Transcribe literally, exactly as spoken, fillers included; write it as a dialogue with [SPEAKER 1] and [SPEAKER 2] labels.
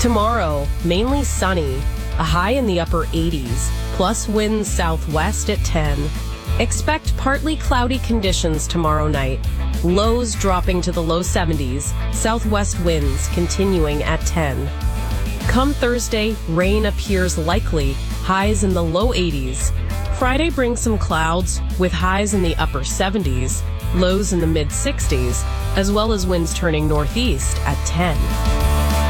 [SPEAKER 1] Tomorrow, mainly sunny, a high in the upper eighties, plus winds southwest at ten. Expect partly cloudy conditions tomorrow night, lows dropping to the low seventies, southwest winds continuing at ten. Come Thursday, rain appears likely, highs in the low eighties. Friday brings some clouds, with highs in the upper seventies, lows in the mid sixties, as well as winds turning northeast at ten.